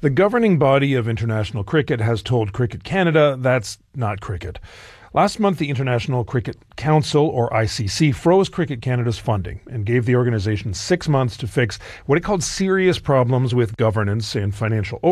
The governing body of international cricket has told Cricket Canada that's not cricket. Last month, the International Cricket Council, or ICC, froze Cricket Canada's funding and gave the organization 6 months to fix what it called serious problems with governance and financial oversight.